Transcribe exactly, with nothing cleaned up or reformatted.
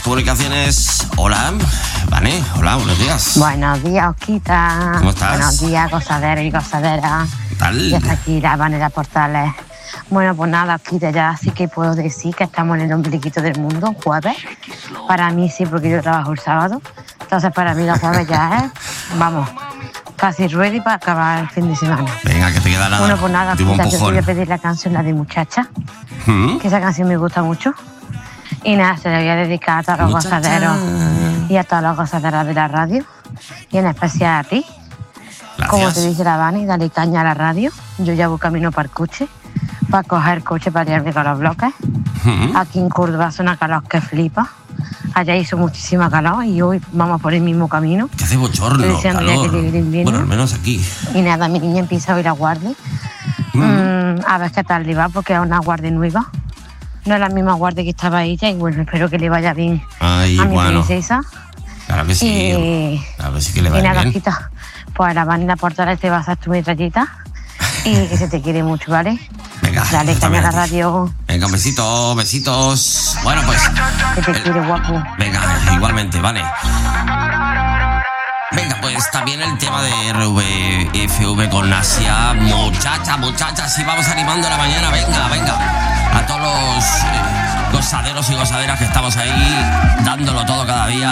publicaciones. Hola, Vane, hola, buenos días. Buenos días, Osquita. ¿Cómo estás? Buenos días, gozadero y gozadera. ¿Qué tal? Y hasta aquí la Vane de Portales. Bueno, pues nada, Osquita, ya sí que puedo decir que estamos en el ombliguito del mundo, jueves. Para mí sí, porque yo trabajo el sábado. Entonces para mí los jueves ya es, vamos, casi ready para acabar el fin de semana. Venga, que te queda nada. Bueno, pues nada, Tipo un Osquita, yo te voy a empujón. pedir la canción, la de Muchacha, ¿Mm? que esa canción me gusta mucho. Y nada, se la voy a dedicar a todos los Muchacha. gozaderos y a todos los gozaderos de la radio. Y en especial a ti. Como te Gracias. dice la Vani, dale caña a la radio. Yo ya voy camino para el coche, para coger el coche para irme con los bloques. ¿Mm? Aquí en Córdoba hace una calor que flipa. Allá hizo muchísima calor y hoy vamos por el mismo camino. Que hace bochorno, Estoy deseando ya calor. que llegue el invierno. Bueno, al menos aquí. Y nada, mi niña empieza a ir a guardia. Mm. Mm, a ver qué tal le va, porque es una guardia nueva. No es la misma guardia que estaba ella y bueno, espero que le vaya bien Ay, a mi bueno. princesa. Claro que sí. Y, Claro que sí que le va y nada, bien. Osquita, pues la Vani de Portales te va a hacer tu metrallita y que se te quiere mucho, ¿vale? Venga, Dale yo caña también a a la ti. radio, Venga, un besito, besitos. Bueno, pues. que te el- quiere guapo. Venga, igualmente, vale. Venga, pues también el tema de R V F V con Asia. Muchacha, muchachas, y vamos animando la mañana. Venga, venga. A todos los eh, gozaderos y gozaderas que estamos ahí dándolo todo cada día.